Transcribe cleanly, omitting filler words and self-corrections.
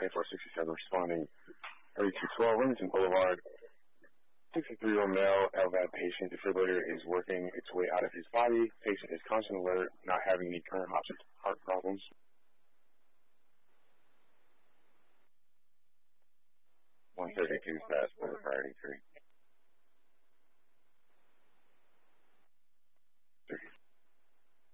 2467 responding 3212 Remington Boulevard. 63-year-old male LVAD patient. Defibrillator is working its way out of his body. Patient is constant alert, not having any current heart problems. One 32 fast, priority 3.